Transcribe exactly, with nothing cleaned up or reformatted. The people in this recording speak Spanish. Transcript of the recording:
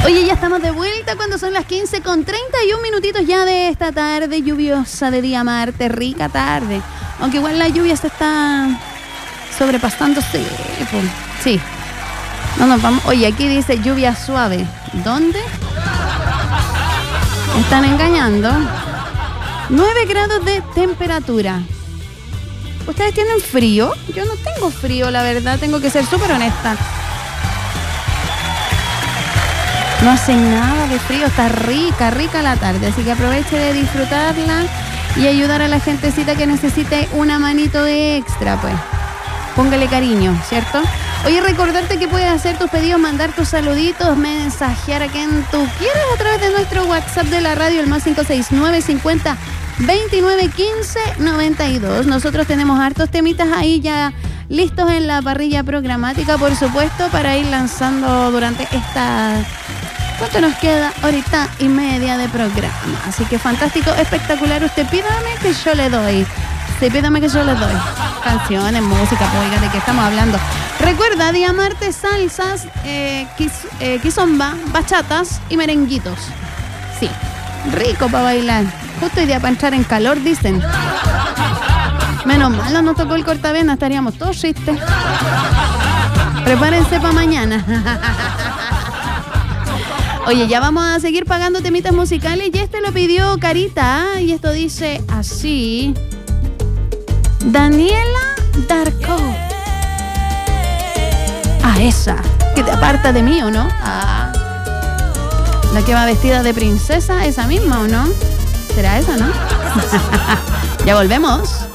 Oye, ya estamos de vuelta cuando son las quince con treinta y un minutitos ya de esta tarde lluviosa de día martes, rica tarde. Aunque igual la lluvia se está sobrepasando, sí, pues, sí. No nos vamos. Oye, aquí dice lluvia suave. ¿Dónde? Están engañando. nueve grados de temperatura. ¿Ustedes tienen frío? Yo no tengo frío, la verdad, tengo que ser súper honesta. No hace nada de frío, está rica, rica la tarde, así que aproveche de disfrutarla y ayudar a la gentecita que necesite una manito de extra, pues. Póngale cariño, ¿cierto? Oye, recordarte que puedes hacer tus pedidos, mandar tus saluditos, mensajear a quien tú quieras a través de nuestro WhatsApp de la radio, el más cinco seis nueve cincuenta veintinueve quince noventa y dos. Nosotros tenemos hartos temitas ahí ya listos en la parrilla programática, por supuesto, para ir lanzando durante esta... ¿Cuánto nos queda? Horita y media de programa. Así que fantástico, espectacular. Usted pídame que yo le doy. Sí, pídame que yo le doy. Canciones, música, oiga, ¿de qué estamos hablando? Recuerda, día martes, salsas, eh, quiz, eh, quizomba, bachatas y merenguitos. Sí, rico para bailar. Justo hoy día para entrar en calor, dicen. Menos mal no nos tocó el cortavena, estaríamos todos tristes. Prepárense para mañana. Oye, ya vamos a seguir pagando temitas musicales y este lo pidió Carita, ¿eh? Y esto dice así. Daniela Darko. Ah, esa, que te aparta de mí, ¿o no? Ah, la que va vestida de princesa, esa misma, ¿o no? ¿Será esa, no? Ya volvemos.